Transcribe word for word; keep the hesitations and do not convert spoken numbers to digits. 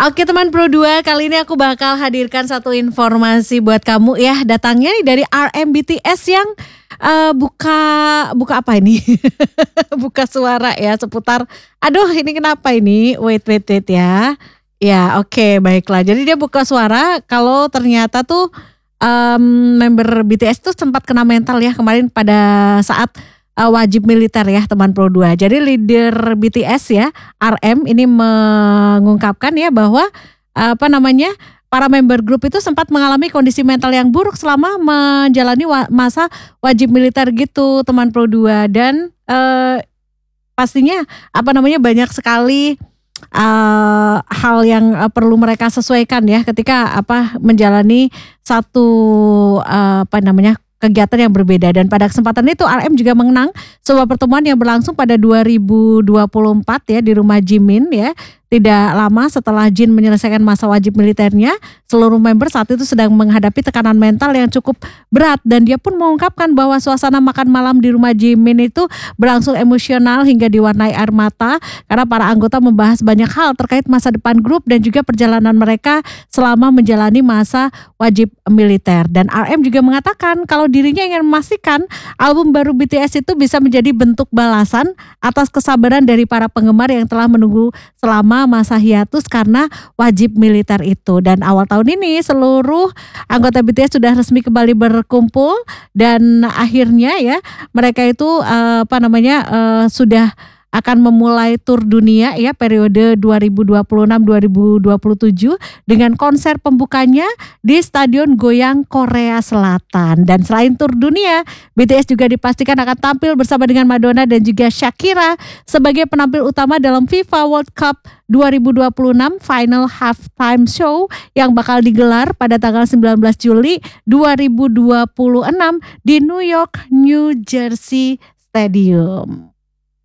Oke teman Pro dua, kali ini aku bakal hadirkan satu informasi buat kamu ya. Datangnya nih dari R M B T S yang uh, buka buka apa ini? Buka suara ya seputar. Aduh, ini kenapa ini? Wait wait wait ya. Ya oke okay, baiklah. Jadi dia buka suara kalau ternyata tuh um, member B T S tuh sempat kena mental ya kemarin pada saat uh, wajib militer ya teman Pro dua. Jadi leader B T S ya R M ini mengungkapkan ya bahwa uh, apa namanya para member grup itu sempat mengalami kondisi mental yang buruk selama menjalani wa- masa wajib militer gitu teman Pro dua. Dan uh, pastinya apa namanya banyak sekali Uh, hal yang uh, perlu mereka sesuaikan ya ketika apa menjalani satu uh, apa namanya kegiatan yang berbeda. Dan pada kesempatan itu R M juga mengenang sebuah pertemuan yang berlangsung pada dua ribu dua puluh empat ya di rumah Jimin ya. Tidak lama setelah Jin menyelesaikan masa wajib militernya, seluruh member saat itu sedang menghadapi tekanan mental yang cukup berat. Dan dia pun mengungkapkan bahwa suasana makan malam di rumah Jimin itu berlangsung emosional hingga diwarnai air mata. Karena para anggota membahas banyak hal terkait masa depan grup dan juga perjalanan mereka selama menjalani masa wajib militer. Dan R M juga mengatakan kalau dirinya ingin memastikan album baru B T S itu bisa menjadi bentuk balasan atas kesabaran dari para penggemar yang telah menunggu selama masa hiatus karena wajib militer itu. Dan awal tahun ini seluruh anggota B T S sudah resmi kembali berkumpul dan akhirnya ya mereka itu uh, apa namanya uh, sudah akan memulai tur dunia ya periode dua ribu dua puluh enam dua ribu dua puluh tujuh dengan konser pembukanya di Stadion Goyang Korea Selatan. Dan selain tur dunia, B T S juga dipastikan akan tampil bersama dengan Madonna dan juga Shakira sebagai penampil utama dalam FIFA World Cup dua ribu dua puluh enam Final Halftime Show yang bakal digelar pada tanggal sembilan belas Juli dua ribu dua puluh enam di New York New Jersey Stadium.